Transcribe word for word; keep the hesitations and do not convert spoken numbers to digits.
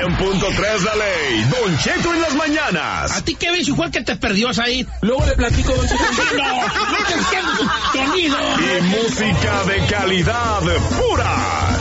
cien punto tres La Ley, Don Cheto en las mañanas. ¿A ti qué ves, igual que te perdió ahí? Luego le platico, Don Cheto. No, no te entiendo tu sonido. Y música de calidad pura.